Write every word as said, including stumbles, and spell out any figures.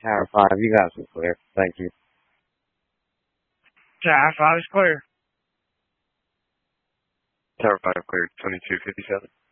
Tower five, you guys are clear. Thank you. Tower five is clear. Tower five cleared, twenty-two fifty-seven.